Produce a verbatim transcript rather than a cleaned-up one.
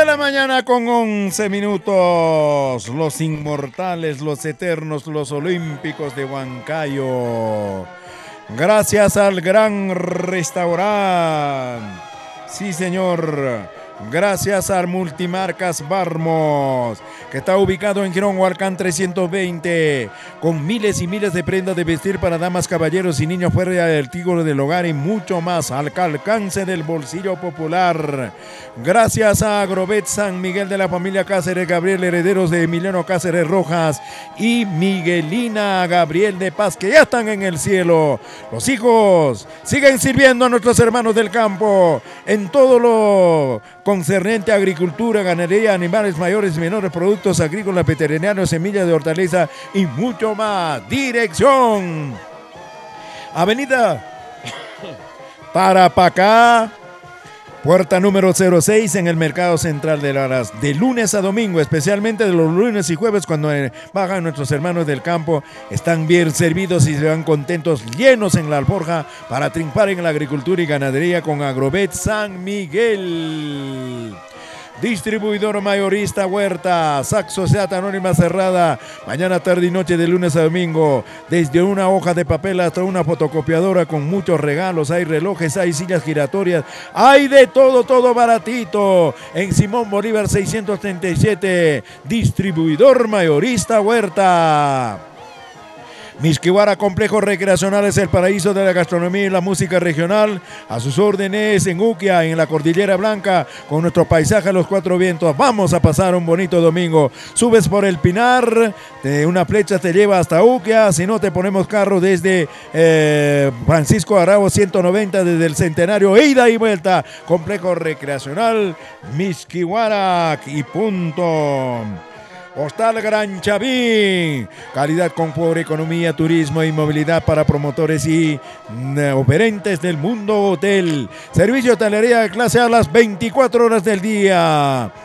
de la mañana con once minutos. Los inmortales, los eternos, los olímpicos de Huancayo. Gracias al gran restaurante. Sí, señor. Gracias al Multimarcas Barmos, que está ubicado en Girón Hualcán trescientos veinte, con miles y miles de prendas de vestir para damas, caballeros y niños fuera del artículo del hogar y mucho más al alcance del bolsillo popular. Gracias a Agrovet San Miguel de la familia Cáceres Gabriel, herederos de Emiliano Cáceres Rojas y Miguelina Gabriel de Paz, que ya están en el cielo. Los hijos siguen sirviendo a nuestros hermanos del campo en todo lo concernente a agricultura, ganadería, animales mayores y menores, productos agrícolas, veterinarios, semillas de hortaliza y mucho más. Dirección: Avenida Tarapacá, puerta número cero seis, en el Mercado Central de Laras, de lunes a domingo, especialmente de los lunes y jueves, cuando bajan nuestros hermanos del campo. Están bien servidos y se van contentos, llenos en la alforja para triunfar en la agricultura y ganadería con Agrovet San Miguel. Distribuidor mayorista Huerta, Saxo Seat Anónima Cerrada, mañana, tarde y noche de lunes a domingo, desde una hoja de papel hasta una fotocopiadora con muchos regalos. Hay relojes, hay sillas giratorias, hay de todo, todo baratito. En Simón Bolívar seiscientos treinta y siete, distribuidor mayorista Huerta. Mixquihuara Complejo Recreacional es el paraíso de la gastronomía y la música regional. A sus órdenes en Uquia, en la Cordillera Blanca, con nuestro paisaje a los cuatro vientos. Vamos a pasar un bonito domingo. Subes por el Pinar, de una flecha te lleva hasta Uquia. Si no, te ponemos carro desde eh, Francisco Arabo ciento noventa, desde el Centenario, ida y vuelta. Complejo Recreacional Mixquihuara y punto. Hostal Gran Chavín, calidad, confort, economía, turismo y movilidad para promotores y uh, operantes del mundo hotel. Servicio de hotelería de clase A las veinticuatro horas del día.